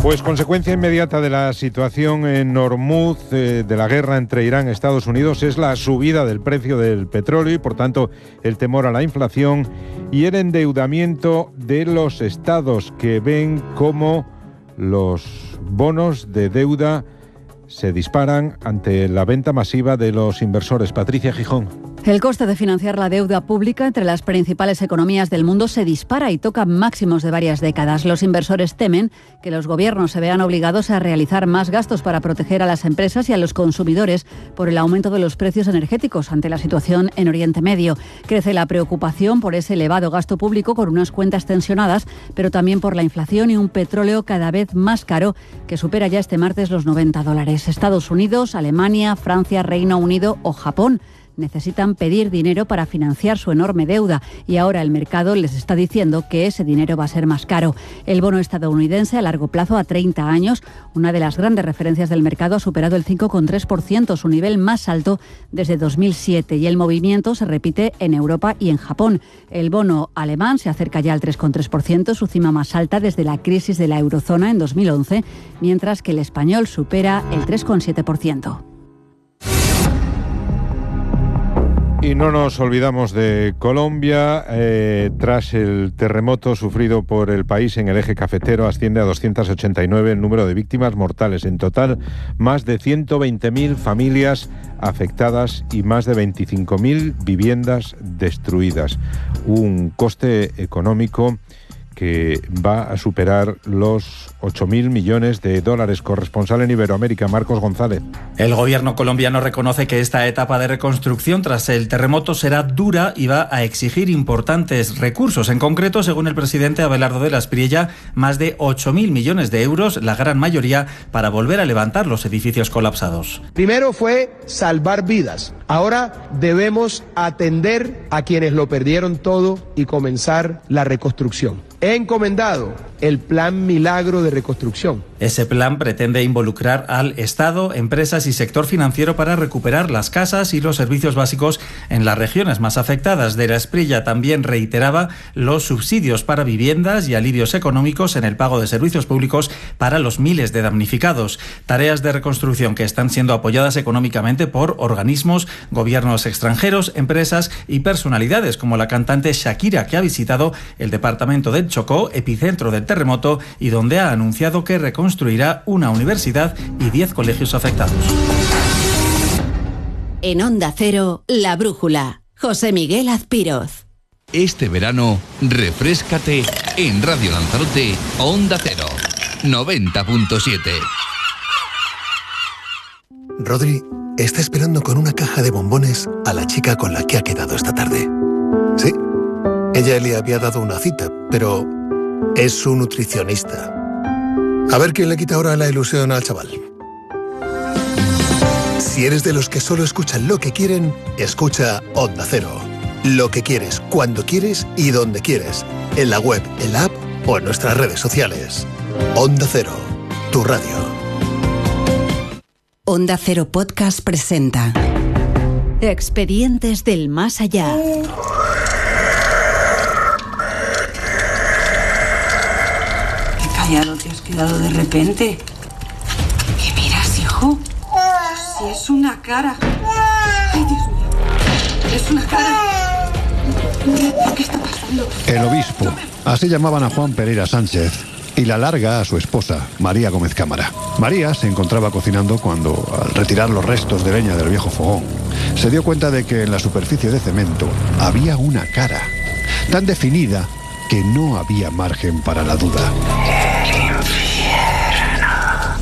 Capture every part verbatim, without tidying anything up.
Pues consecuencia inmediata de la situación en Hormuz, eh, de la guerra entre Irán y Estados Unidos, es la subida del precio del petróleo y, por tanto, el temor a la inflación y el endeudamiento de los estados, que ven cómo los bonos de deuda se disparan ante la venta masiva de los inversores. Patricia Gijón. El coste de financiar la deuda pública entre las principales economías del mundo se dispara y toca máximos de varias décadas. Los inversores temen que los gobiernos se vean obligados a realizar más gastos para proteger a las empresas y a los consumidores por el aumento de los precios energéticos ante la situación en Oriente Medio. Crece la preocupación por ese elevado gasto público con unas cuentas tensionadas, pero también por la inflación y un petróleo cada vez más caro que supera ya este martes los noventa dólares. Estados Unidos, Alemania, Francia, Reino Unido o Japón necesitan pedir dinero para financiar su enorme deuda y ahora el mercado les está diciendo que ese dinero va a ser más caro. El bono estadounidense a largo plazo a treinta años, una de las grandes referencias del mercado, ha superado el cinco coma tres por ciento, su nivel más alto desde dos mil siete, y el movimiento se repite en Europa y en Japón. El bono alemán se acerca ya al tres coma tres por ciento, su cima más alta desde la crisis de la eurozona en dos mil once, mientras que el español supera el tres coma siete por ciento. Y no nos olvidamos de Colombia. Eh, tras el terremoto sufrido por el país en el eje cafetero, asciende a doscientas ochenta y nueve el número de víctimas mortales. En total, más de ciento veinte mil familias afectadas y más de veinticinco mil viviendas destruidas. Un coste económico que va a superar los ocho mil millones de dólares. Corresponsal en Iberoamérica, Marcos González. El gobierno colombiano reconoce que esta etapa de reconstrucción tras el terremoto será dura y va a exigir importantes recursos. En concreto, según el presidente Abelardo de la Espriella, más de ocho mil millones de euros, la gran mayoría para volver a levantar los edificios colapsados. Primero fue salvar vidas. Ahora debemos atender a quienes lo perdieron todo y comenzar la reconstrucción. He encomendado el Plan Milagro de Reconstrucción. Ese plan pretende involucrar al Estado, empresas y sector financiero para recuperar las casas y los servicios básicos en las regiones más afectadas. De la Espriella también reiteraba los subsidios para viviendas y alivios económicos en el pago de servicios públicos para los miles de damnificados. Tareas de reconstrucción que están siendo apoyadas económicamente por organismos, gobiernos extranjeros, empresas y personalidades como la cantante Shakira, que ha visitado el departamento del Chocó, epicentro del terremoto, y donde ha anunciado que reconstruirá una universidad y diez colegios afectados. En Onda Cero, La Brújula. José Miguel Azpiroz. Este verano, refréscate en Radio Lanzarote, Onda Cero, noventa punto siete. Rodri está esperando con una caja de bombones a la chica con la que ha quedado esta tarde. Sí, ella le había dado una cita, pero es su nutricionista. A ver quién le quita ahora la ilusión al chaval. Si eres de los que solo escuchan lo que quieren, escucha Onda Cero. Lo que quieres, cuando quieres y donde quieres. En la web, en la app o en nuestras redes sociales. Onda Cero, tu radio. Onda Cero Podcast presenta Expedientes del Más Allá. Qué callado te has quedado de repente. ¿Qué miras, hijo? Si es una cara. Ay, Dios mío. Es una cara. ¿Qué, ¿Qué está pasando? El obispo. Así llamaban a Juan Pereira Sánchez. Y la larga a su esposa, María Gómez Cámara. María se encontraba cocinando cuando, al retirar los restos de leña del viejo fogón, se dio cuenta de que en la superficie de cemento había una cara, tan definida que no había margen para la duda. El infierno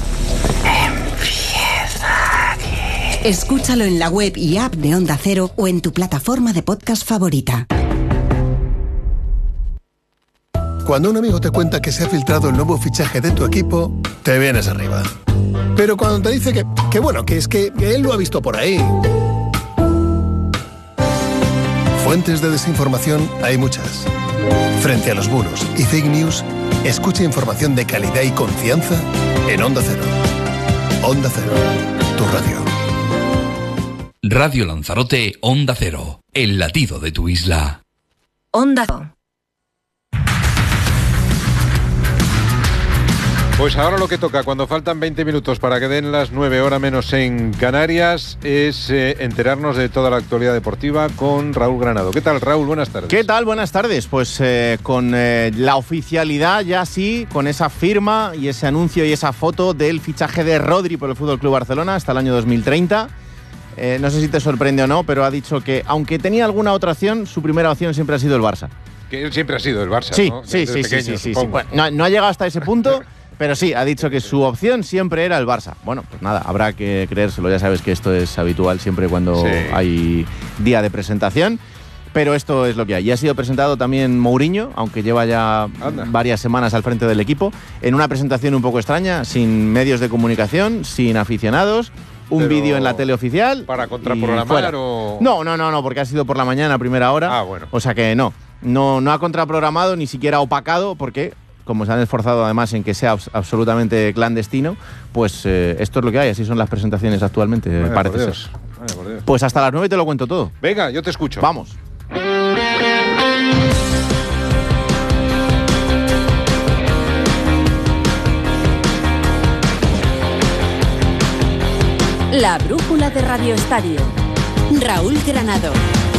empieza aquí. Escúchalo en la web y app de Onda Cero o en tu plataforma de podcast favorita. Cuando un amigo te cuenta que se ha filtrado el nuevo fichaje de tu equipo, te vienes arriba. Pero cuando te dice que, que bueno, que es que él lo ha visto por ahí. Fuentes de desinformación hay muchas. Frente a los bulos y fake news, escucha información de calidad y confianza en Onda Cero. Onda Cero, tu radio. Radio Lanzarote, Onda Cero, el latido de tu isla. Onda Cero. Pues ahora lo que toca, cuando faltan veinte minutos para que den las nueve horas menos en Canarias, es eh, enterarnos de toda la actualidad deportiva con Raúl Granado. ¿Qué tal, Raúl? Buenas tardes. ¿Qué tal? Buenas tardes. Pues eh, con eh, la oficialidad ya sí, con esa firma y ese anuncio y esa foto del fichaje de Rodri por el F C Barcelona hasta el año dos mil treinta. Eh, no sé si te sorprende o no, pero ha dicho que, aunque tenía alguna otra opción, su primera opción siempre ha sido el Barça. Que él siempre ha sido el Barça, sí, ¿no? Sí, Desde sí, pequeño, sí, sí, sí, sí. Bueno, no, no ha llegado hasta ese punto, pero sí, ha dicho que su opción siempre era el Barça. Bueno, pues nada, habrá que creérselo. Ya sabes que esto es habitual siempre cuando sí. hay día de presentación. Pero esto es lo que hay. Y ha sido presentado también Mourinho, aunque lleva ya Anda. varias semanas al frente del equipo, en una presentación un poco extraña, sin medios de comunicación, sin aficionados. Un vídeo en la tele oficial. ¿Para contraprogramar o...? No, no, no, no, porque ha sido por la mañana a primera hora. Ah, bueno. O sea que no, no, no ha contraprogramado, ni siquiera opacado, porque, como se han esforzado además en que sea abs- absolutamente clandestino, pues eh, esto es lo que hay, así son las presentaciones actualmente, Vaya parece por ser. Dios. Vaya por Dios. Pues hasta las nueve te lo cuento todo. Venga, yo te escucho. Vamos. La brújula de Radio Estadio. Raúl Granado.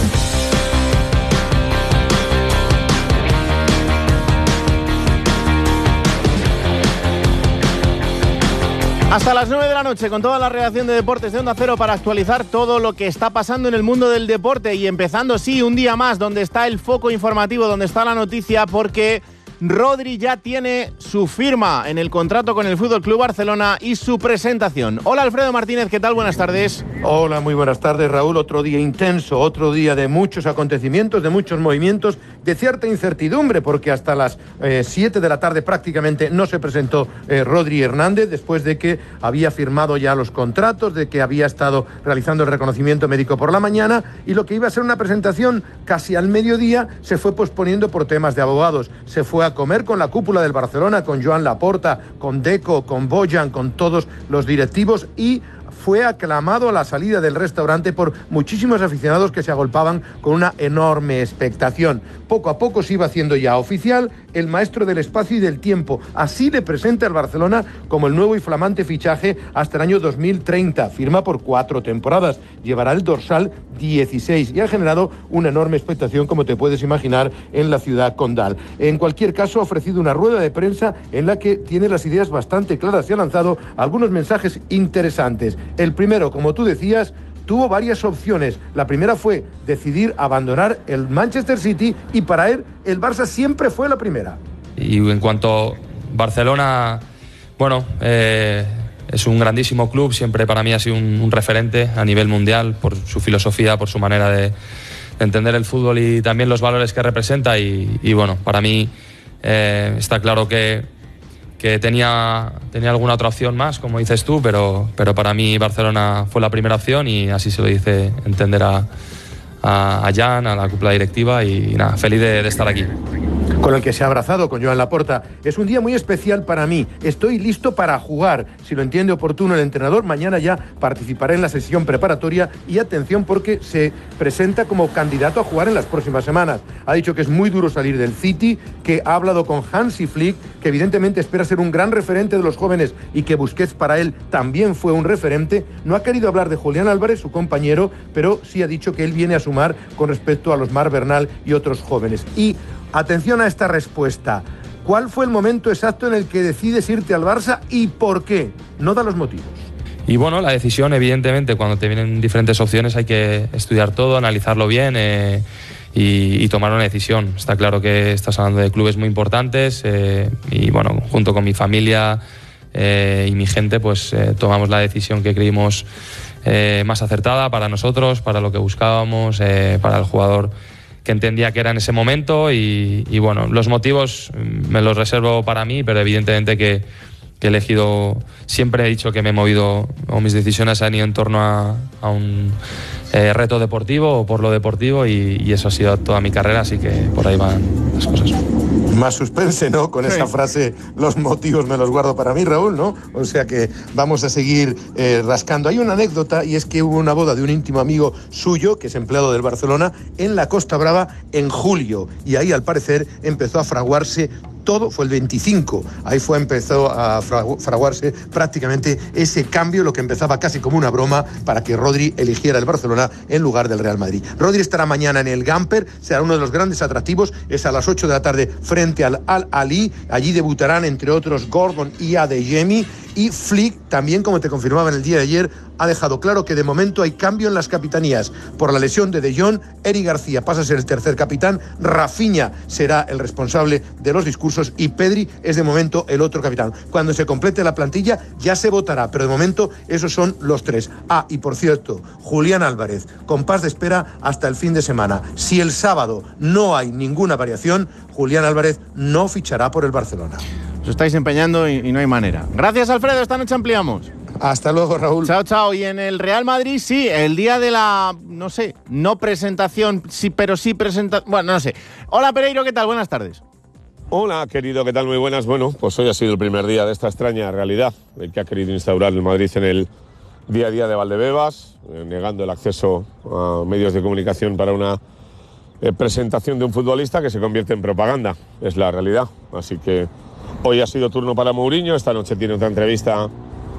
Hasta las nueve de la noche con toda la redacción de Deportes de Onda Cero para actualizar todo lo que está pasando en el mundo del deporte y empezando, sí, un día más donde está el foco informativo, donde está la noticia, porque Rodri ya tiene su firma en el contrato con el F C Barcelona y su presentación. Hola Alfredo Martínez, ¿qué tal? Buenas tardes. Hola, muy buenas tardes, Raúl. Otro día intenso, otro día de muchos acontecimientos, de muchos movimientos, de cierta incertidumbre, porque hasta las eh, siete de la tarde prácticamente no se presentó eh, Rodri Hernández, después de que había firmado ya los contratos, de que había estado realizando el reconocimiento médico por la mañana, y lo que iba a ser una presentación casi al mediodía se fue posponiendo por temas de abogados. Se fue a comer con la cúpula del Barcelona, con Joan Laporta, con Deco, con Bojan, con todos los directivos, y fue aclamado a la salida del restaurante por muchísimos aficionados que se agolpaban con una enorme expectación. Poco a poco se iba haciendo ya oficial el maestro del espacio y del tiempo. Así le presenta el Barcelona como el nuevo y flamante fichaje hasta el año dos mil treinta. Firma por cuatro temporadas. Llevará el dorsal dieciséis y ha generado una enorme expectación, como te puedes imaginar, en la ciudad condal. En cualquier caso, ha ofrecido una rueda de prensa en la que tiene las ideas bastante claras y ha lanzado algunos mensajes interesantes. El primero, como tú decías, tuvo varias opciones. La primera fue decidir abandonar el Manchester City y para él el Barça siempre fue la primera. Y en cuanto a Barcelona, bueno, eh, es un grandísimo club, siempre para mí ha sido un, un referente a nivel mundial por su filosofía, por su manera de, de entender el fútbol y también los valores que representa y, y bueno, para mí eh, está claro que que tenía, tenía alguna otra opción más, como dices tú, pero, pero para mí Barcelona fue la primera opción y así se lo dice entender a, a, a Jan, a la cúpula directiva y nada, feliz de, de estar aquí. Con el que se ha abrazado, con Joan Laporta. Es un día muy especial para mí. Estoy listo para jugar. Si lo entiende oportuno el entrenador, mañana ya participaré en la sesión preparatoria y atención porque se presenta como candidato a jugar en las próximas semanas. Ha dicho que es muy duro salir del City, que ha hablado con Hansi Flick, que evidentemente espera ser un gran referente de los jóvenes y que Busquets para él también fue un referente. No ha querido hablar de Julián Álvarez, su compañero, pero sí ha dicho que él viene a sumar con respecto a los Mar Bernal y otros jóvenes. Y atención a esta respuesta. ¿Cuál fue el momento exacto en el que decides irte al Barça y por qué? No da los motivos. Y bueno, la decisión, evidentemente, cuando te vienen diferentes opciones hay que estudiar todo, analizarlo bien eh, y, y tomar una decisión. Está claro que estás hablando de clubes muy importantes eh, y bueno, junto con mi familia eh, y mi gente, pues eh, tomamos la decisión que creímos eh, más acertada para nosotros, para lo que buscábamos, eh, para el jugador que entendía que era en ese momento y, y bueno, los motivos me los reservo para mí, pero evidentemente que, que he elegido, siempre he dicho que me he movido, o mis decisiones han ido en torno a, a un eh, reto deportivo o por lo deportivo y, y eso ha sido toda mi carrera, así que por ahí van las cosas. Más suspense, ¿no? Con esa frase, los motivos me los guardo para mí, Raúl, ¿no? O sea que vamos a seguir eh, rascando. Hay una anécdota y es que hubo una boda de un íntimo amigo suyo, que es empleado del Barcelona, en la Costa Brava en julio. Y ahí, al parecer, empezó a fraguarse todo fue el veinticinco. Ahí fue, empezó a fraguarse prácticamente ese cambio, lo que empezaba casi como una broma, para que Rodri eligiera el Barcelona en lugar del Real Madrid. Rodri estará mañana en el Gamper, será uno de los grandes atractivos, es a las ocho de la tarde frente al Al-Ahly. Allí debutarán, entre otros, Gordon y Adeyemi. Y Flick, también, como te confirmaba en el día de ayer, ha dejado claro que de momento hay cambio en las capitanías. Por la lesión de De Jong, Eric García pasa a ser el tercer capitán, Rafinha será el responsable de los discursos y Pedri es de momento el otro capitán. Cuando se complete la plantilla ya se votará, pero de momento esos son los tres. Ah, y por cierto, Julián Álvarez, compás de espera hasta el fin de semana. Si el sábado no hay ninguna variación, Julián Álvarez no fichará por el Barcelona. Os estáis empeñando y, y no hay manera. Gracias, Alfredo. Esta noche ampliamos. Hasta luego, Raúl. Chao, chao. Y en el Real Madrid, sí, el día de la, no sé, no presentación, sí, pero sí presentación. Bueno, no sé. Hola, Pereiro, ¿qué tal? Buenas tardes. Hola, querido, ¿qué tal? Muy buenas. Bueno, pues hoy ha sido el primer día de esta extraña realidad, el que ha querido instaurar el Madrid en el día a día de Valdebebas, eh, negando el acceso a medios de comunicación para una eh, presentación de un futbolista que se convierte en propaganda. Es la realidad. Así que hoy ha sido turno para Mourinho, esta noche tiene otra entrevista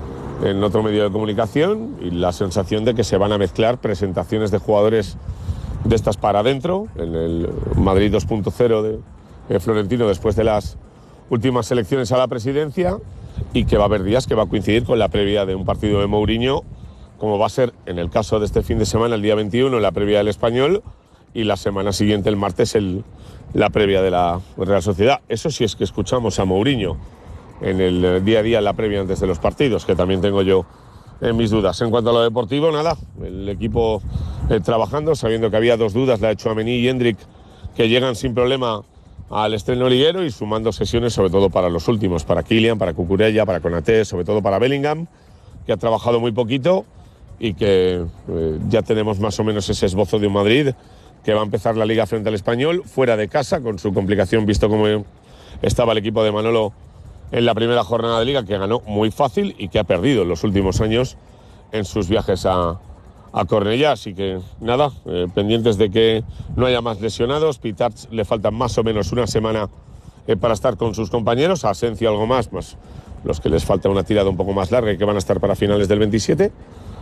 en otro medio de comunicación y la sensación de que se van a mezclar presentaciones de jugadores de estas para adentro, en el Madrid dos punto cero de, de Florentino después de las últimas elecciones a la presidencia, y que va a haber días que va a coincidir con la previa de un partido de Mourinho, como va a ser en el caso de este fin de semana, el día veintiuno, la previa del Español, y la semana siguiente, el martes, el, la previa de la Real Sociedad. Eso sí es que escuchamos a Mourinho en el día a día, la previa antes de los partidos, que también tengo yo en mis dudas. En cuanto a lo deportivo, nada, el equipo eh, trabajando, sabiendo que había dos dudas, la de Tchouaméni y Hendrik, que llegan sin problema al estreno liguero, y sumando sesiones sobre todo para los últimos, para Kylian, para Cucurella, para Konaté, sobre todo para Bellingham, que ha trabajado muy poquito y que eh, ya tenemos más o menos ese esbozo de un Madrid que va a empezar la Liga frente al Español, fuera de casa, con su complicación, visto cómo estaba el equipo de Manolo en la primera jornada de Liga, que ganó muy fácil y que ha perdido en los últimos años en sus viajes a, a Cornellá. Así que nada, eh, pendientes de que no haya más lesionados. Pitarch le faltan más o menos una semana eh, para estar con sus compañeros, a Asensio algo más, más los que les falta una tirada un poco más larga y que van a estar para finales del veintisiete.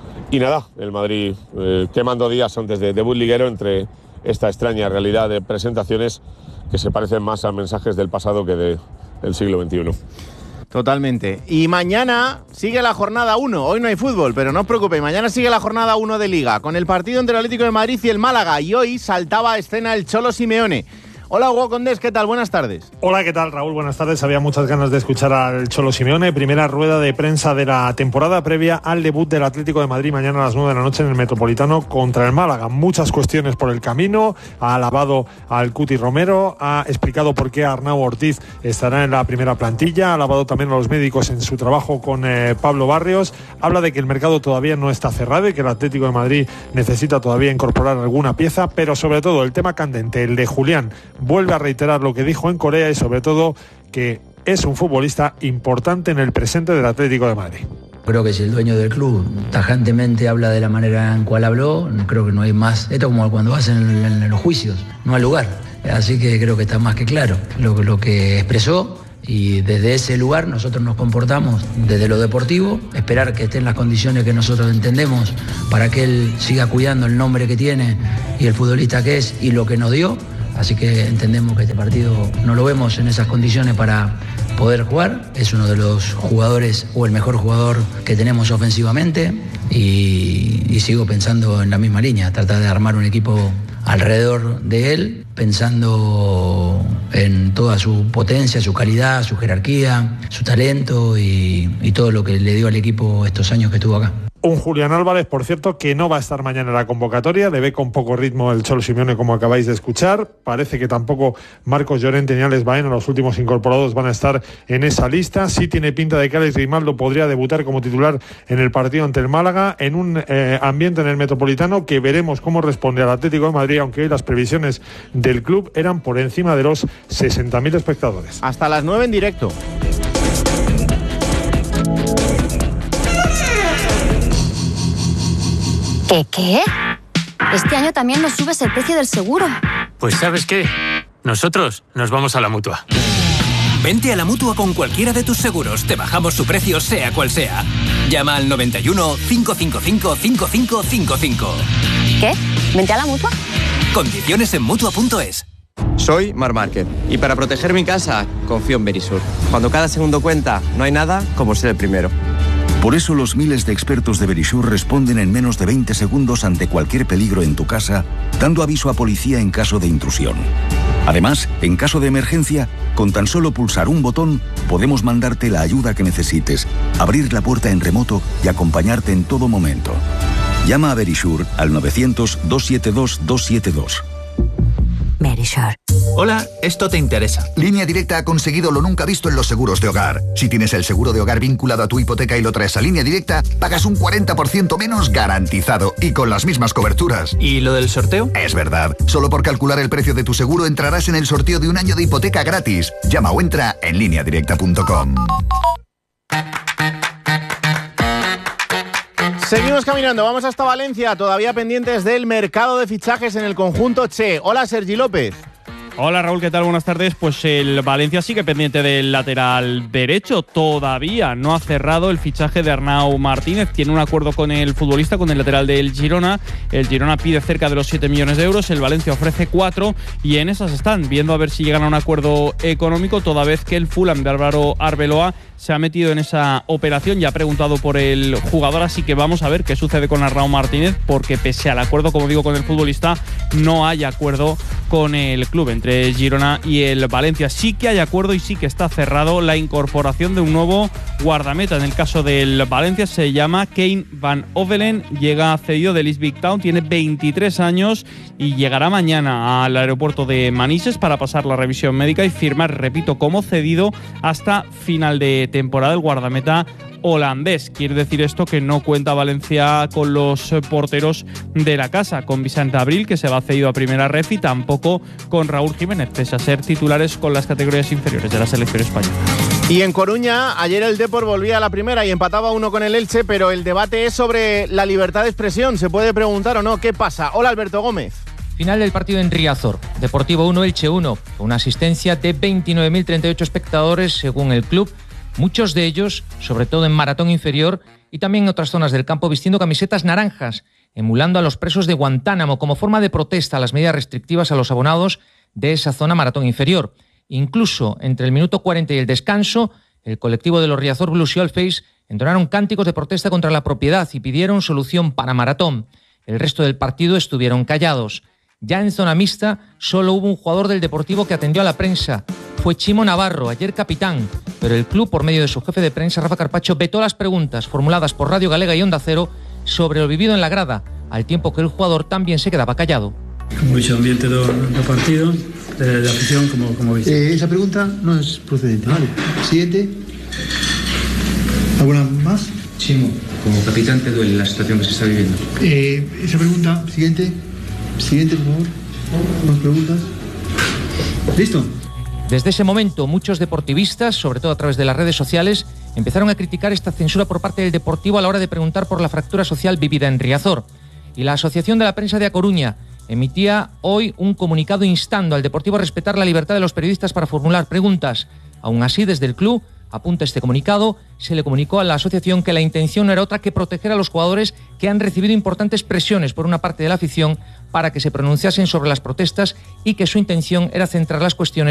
Y nada, el Madrid eh, quemando días antes de debut liguero entre esta extraña realidad de presentaciones que se parecen más a mensajes del pasado que de, del siglo veintiuno. Totalmente. Y mañana sigue la jornada uno. Hoy no hay fútbol, pero no os preocupéis. Mañana sigue la jornada uno de Liga, con el partido entre el Atlético de Madrid y el Málaga. Y hoy saltaba a escena el Cholo Simeone. Hola, Hugo Condés, ¿qué tal? Buenas tardes. Hola, ¿qué tal, Raúl? Buenas tardes. Había muchas ganas de escuchar al Cholo Simeone. Primera rueda de prensa de la temporada previa al debut del Atlético de Madrid mañana a las nueve de la noche en el Metropolitano contra el Málaga. Muchas cuestiones por el camino. Ha alabado al Cuti Romero, ha explicado por qué Arnau Ortiz estará en la primera plantilla, ha alabado también a los médicos en su trabajo con eh, Pablo Barrios. Habla de que el mercado todavía no está cerrado y que el Atlético de Madrid necesita todavía incorporar alguna pieza, pero sobre todo el tema candente, el de Julián. Vuelve a reiterar lo que dijo en Corea y sobre todo que es un futbolista importante en el presente del Atlético de Madrid. Creo que si el dueño del club tajantemente habla de la manera en cual habló, creo que no hay más. Esto es como cuando vas en, en, en los juicios, no hay lugar. Así que creo que está más que claro lo, lo que expresó. Y desde ese lugar nosotros nos comportamos desde lo deportivo, esperar que esté en las condiciones que nosotros entendemos para que él siga cuidando el nombre que tiene y el futbolista que es y lo que nos dio. Así que entendemos que este partido no lo vemos en esas condiciones para poder jugar. Es uno de los jugadores o el mejor jugador que tenemos ofensivamente y, y sigo pensando en la misma línea, tratar de armar un equipo alrededor de él, pensando en toda su potencia, su calidad, su jerarquía, su talento y, y todo lo que le dio al equipo estos años que estuvo acá. Un Julián Álvarez, por cierto, que no va a estar mañana en la convocatoria. Le ve con poco ritmo el Cholo Simeone, como acabáis de escuchar. Parece que tampoco Marcos Llorente ni Alex Baena, los últimos incorporados, van a estar en esa lista. Sí tiene pinta de que Alex Grimaldo podría debutar como titular en el partido ante el Málaga, en un eh, ambiente en el Metropolitano que veremos cómo responde al Atlético de Madrid, aunque hoy las previsiones del club eran por encima de los sesenta mil espectadores. Hasta las nueve en directo. ¿Qué qué? Este año también nos subes el precio del seguro. Pues ¿sabes qué? Nosotros nos vamos a la Mutua. Vente a la Mutua con cualquiera de tus seguros. Te bajamos su precio sea cual sea. Llama al noventa y uno, cinco cinco cinco, cinco cinco cinco cinco. ¿Qué? ¿Vente a la Mutua? Condiciones en Mutua punto es. Soy Mar Márquez y para proteger mi casa confío en Verisur. Cuando cada segundo cuenta, no hay nada como ser el primero. Por eso los miles de expertos de Verisur responden en menos de veinte segundos ante cualquier peligro en tu casa, dando aviso a policía en caso de intrusión. Además, en caso de emergencia, con tan solo pulsar un botón, podemos mandarte la ayuda que necesites, abrir la puerta en remoto y acompañarte en todo momento. Llama a Verisur al novecientos, doscientos setenta y dos, doscientos setenta y dos. Verisur. Hola, esto te interesa. Línea Directa ha conseguido lo nunca visto en los seguros de hogar. Si tienes el seguro de hogar vinculado a tu hipoteca y lo traes a Línea Directa, pagas un cuarenta por ciento menos garantizado y con las mismas coberturas. ¿Y lo del sorteo? Es verdad. Solo por calcular el precio de tu seguro entrarás en el sorteo de un año de hipoteca gratis. Llama o entra en línea directa punto com. Seguimos caminando, vamos hasta Valencia, todavía pendientes del mercado de fichajes en el conjunto Che. Hola, Sergi López. Hola Raúl, ¿qué tal? Buenas tardes. Pues el Valencia sigue pendiente del lateral derecho. Todavía no ha cerrado el fichaje de Arnau Martínez. Tiene un acuerdo con el futbolista, con el lateral del Girona. El Girona pide cerca de los siete millones de euros. El Valencia ofrece cuatro y en esas están, viendo a ver si llegan a un acuerdo económico, toda vez que el Fulham de Álvaro Arbeloa se ha metido en esa operación y ha preguntado por el jugador, así que vamos a ver qué sucede con Arnau Martínez, porque pese al acuerdo, como digo, con el futbolista, no hay acuerdo con el club entre Girona y el Valencia. Sí que hay acuerdo y sí que está cerrado la incorporación de un nuevo guardameta. En el caso del Valencia se llama Kane Van Ovelen, llega cedido del East Big Town, tiene veintitrés años y llegará mañana al aeropuerto de Manises para pasar la revisión médica y firmar, repito, como cedido hasta final de temporada el guardameta holandés. Quiere decir esto que no cuenta Valencia con los porteros de la casa, con Vicente Abril, que se va cedido a primera ref, y tampoco con Raúl Jiménez, pese a ser titulares con las categorías inferiores de la selección española. Y en Coruña, ayer el Depor volvía a la primera y empataba uno con el Elche, pero el debate es sobre la libertad de expresión. ¿Se puede preguntar o no qué pasa? Hola, Alberto Gómez. Final del partido en Riazor. Deportivo uno, Elche uno, con una asistencia de veintinueve mil treinta y ocho espectadores según el club, muchos de ellos, sobre todo en maratón inferior y también en otras zonas del campo, vistiendo camisetas naranjas, emulando a los presos de Guantánamo como forma de protesta a las medidas restrictivas a los abonados de esa zona maratón inferior. Incluso entre el minuto cuarenta y el descanso, el colectivo de los Riazor Blues y All-Face entonaron cánticos de protesta contra la propiedad y pidieron solución para maratón. El resto del partido estuvieron callados. Ya en zona mixta, solo hubo un jugador del Deportivo que atendió a la prensa. Fue Chimo Navarro, ayer capitán, pero el club, por medio de su jefe de prensa, Rafa Carpacho, vetó las preguntas formuladas por Radio Galega y Onda Cero sobre lo vivido en la grada, al tiempo que el jugador también se quedaba callado. Mucho ambiente do, do partido, de, de afición, como, como dice. Eh, esa pregunta no es procedente. Vale. Siguiente. ¿Alguna más? Chimo, como capitán, ¿te duele la situación que se está viviendo? Eh, esa pregunta, siguiente. Siguiente, por favor. ¿Más preguntas? ¿Listo? Desde ese momento, muchos deportivistas, sobre todo a través de las redes sociales, empezaron a criticar esta censura por parte del Deportivo a la hora de preguntar por la fractura social vivida en Riazor. Y la Asociación de la Prensa de A Coruña emitía hoy un comunicado instando al Deportivo a respetar la libertad de los periodistas para formular preguntas. Aún así, desde el club, apunta este comunicado, se le comunicó a la asociación que la intención no era otra que proteger a los jugadores que han recibido importantes presiones por una parte de la afición para que se pronunciasen sobre las protestas y que su intención era centrar las cuestiones